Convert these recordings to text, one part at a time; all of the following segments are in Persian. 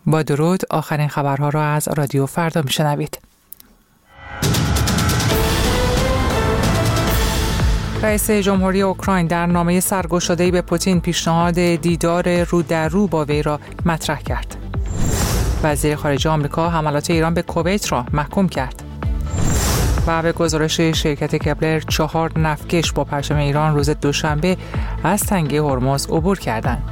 با درود، آخرین خبرها را از رادیو فردا میشنوید. رئیس جمهوری اوکراین در نامه سرگشاده‌ای به پوتین پیشنهاد دیدار رو در رو با وی را مطرح کرد. وزیر خارجه آمریکا حملات ایران به کویت را محکوم کرد. و به گزارش شرکت کپلر 4 نفتکش با پرچم ایران روز دوشنبه از تنگه هرمز عبور کردند.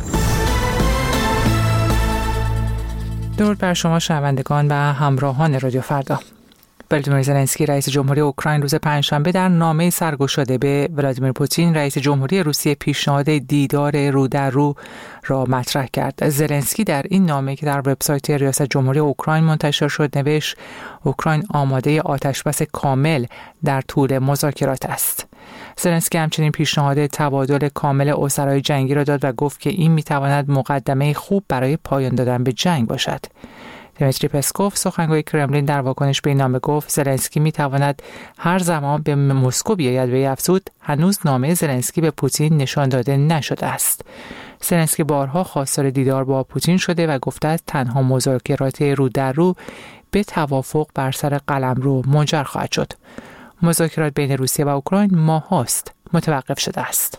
درود بر شما شنوندگان و همراهان رادیو فردا. ولادیمیر زلنسکی رئیس جمهوری اوکراین روز پنجشنبه در نامه سرگشاده به ولادیمیر پوتین رئیس جمهوری روسیه پیشنهاد دیدار رو در رو را مطرح کرد. زلنسکی در این نامه که در وبسایت ریاست جمهوری اوکراین منتشر شد نوشت اوکراین آماده آتشبس کامل در طول مذاکرات است. زلنسکی همچنین پیشنهاد تبادل کامل اسرای جنگی را داد و گفت که این میتواند مقدمه خوب برای پایان دادن به جنگ باشد. دیمیتری پسکوف سخنگوی کرملین در واکنش به این نامه گفت زلنسکی میتواند هر زمان به مسکو بیاید و افزود هنوز نامه زلنسکی به پوتین نشان داده نشده است. زلنسکی بارها خواستار دیدار با پوتین شده و گفته است تنها مذاکرات رو در رو به توافق بر سر قلمرو منجر خواهد شد. مذاکرات بین روسیه و اوکراین ماهاست متوقف شده است.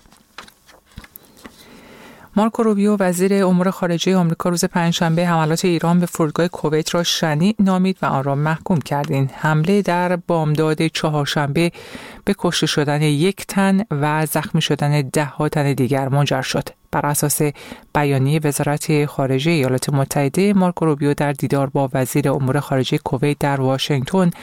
مارکو روبیو وزیر امور خارجه آمریکا روز پنجشنبه حملات ایران به فرودگاه کویت را شنیع نامید و آن را محکوم کرد. این حمله در بامداد چهارشنبه به کشته شدن 1 تن و زخمی شدن 10 تن دیگر منجر شد. بر اساس بیانیه وزارت خارجه ایالات متحده، مارکو روبیو در دیدار با وزیر امور خارجه کویت در واشنگتن